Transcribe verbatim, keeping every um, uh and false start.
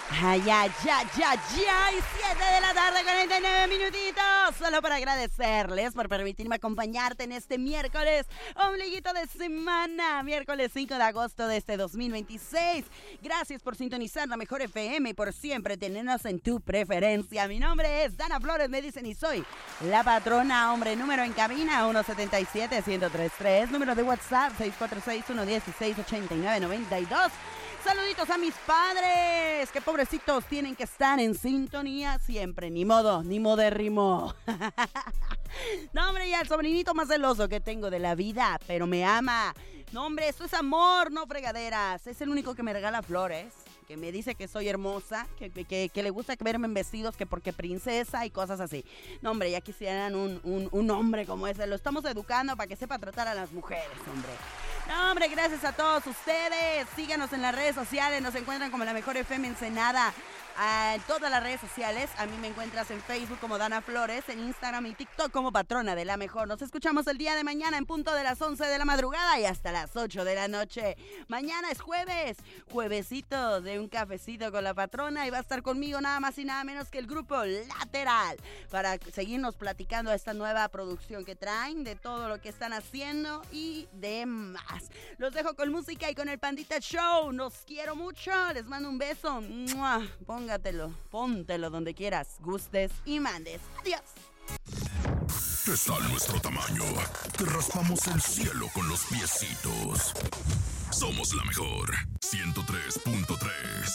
Ay, ya, ya, ya, ya, y siete de la tarde, cuarenta y nueve minutitos. Solo para agradecerles por permitirme acompañarte en este miércoles, ombliguito de semana, miércoles cinco de agosto de este dos mil veintiséis. Gracias por sintonizar la mejor F M y por siempre tenernos en tu preferencia. Mi nombre es Dana Flores, me dicen, y soy la patrona. Hombre, número en cabina uno siete siete, uno cero tres tres, número de WhatsApp seis cuatro seis, uno uno seis, ocho nueve nueve dos. Saluditos a mis padres, que pobrecitos tienen que estar en sintonía siempre. Ni modo, ni modérrimo. No, hombre, ya el sobrinito más celoso que tengo de la vida, pero me ama. No, hombre, eso es amor, no fregaderas. Es el único que me regala flores, que me dice que soy hermosa, que, que, que le gusta verme en vestidos, que porque princesa y cosas así. No, hombre, ya quisieran un, un, un hombre como ese. Lo estamos educando para que sepa tratar a las mujeres, hombre. No, hombre, gracias a todos ustedes. Síganos en las redes sociales. Nos encuentran como La Mejor F M Ensenada. Uh, en todas las redes sociales. A mí me encuentras en Facebook como Dana Flores, en Instagram y TikTok como Patrona de La Mejor. Nos escuchamos el día de mañana en punto de las once de la madrugada y hasta las ocho de la noche. Mañana es jueves, juevesito de un cafecito con la patrona, y va a estar conmigo nada más y nada menos que el grupo Lateral para seguirnos platicando esta nueva producción que traen, de todo lo que están haciendo y demás. Los dejo con música y con el Pandita Show. Los quiero mucho, les mando un beso. ¡Mua! Póngatelo, póntelo donde quieras, gustes y mandes. Adiós. Está a nuestro tamaño. Te raspamos el cielo con los piecitos. Somos la mejor. ciento tres punto tres.